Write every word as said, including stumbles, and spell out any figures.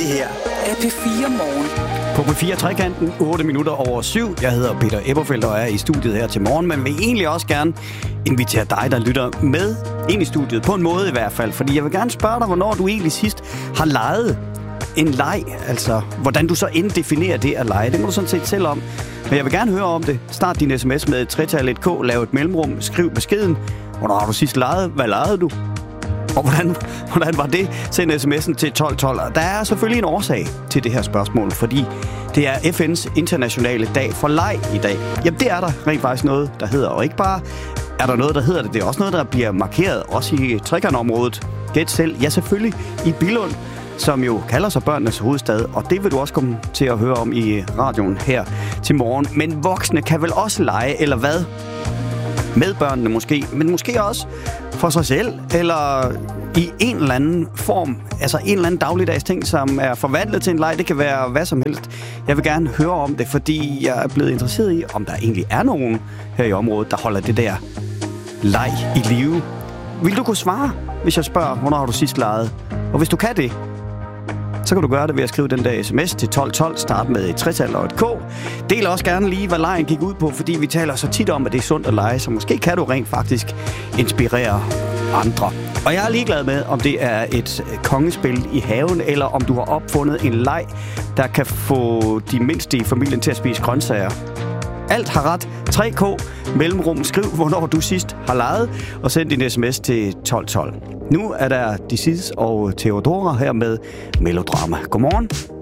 her er P fire Morgen. På P fire Trekanten, otte minutter over syv. Jeg hedder Peter Eberfeldt og er i studiet her til morgen, men vil egentlig også gerne invitere dig, der lytter med ind i studiet. På en måde i hvert fald, fordi jeg vil gerne spørge dig, hvornår du egentlig sidst har leget en leg. Altså, hvordan du så inddefinerer det at lege. Det må du sådan set selv om. Men jeg vil gerne høre om det. Start din sms med tretal et k, lav et mellemrum, skriv beskeden. Hvornår har du sidst leget? Hvad legede du? Og hvordan, hvordan var det? Send sms'en til tolv tolv. Der er selvfølgelig en årsag til det her spørgsmål, fordi det er F N's internationale dag for leg i dag. Jamen det er der rent faktisk noget, der hedder. Og ikke bare er der noget, der hedder det. Det er også noget, der bliver markeret, også i Trekantområdet. Gæt selv. Ja, selvfølgelig i Billund, som jo kalder sig børnenes hovedstad. Og det vil du også komme til at høre om i radioen her til morgen. Men voksne kan vel også lege, eller hvad? Med børnene måske, men måske også for sig selv, eller i en eller anden form, altså en eller anden dagligdags ting, som er forvandlet til en leg. Det kan være hvad som helst. Jeg vil gerne høre om det, fordi jeg er blevet interesseret i, om der egentlig er nogen her i området, der holder det der leg i live. Vil du kunne svare, hvis jeg spørger, hvornår har du sidst leget? Og hvis du kan det, så kan du gøre det ved at skrive den der sms til tolv tolv. Start med et tretal og et k. Del også gerne lige, hvad legen gik ud på, fordi vi taler så tit om, at det er sundt at lege, så måske kan du rent faktisk inspirere andre. Og jeg er ligeglad med, om det er et kongespil i haven, eller om du har opfundet en leg, der kan få de mindste i familien til at spise grøntsager. Alt har ret. tre k, mellemrum, skriv, hvornår du sidst har leget, og send din sms til tolv tolv. Nu er der Disease og Theodora her med Melodrama. Godmorgen.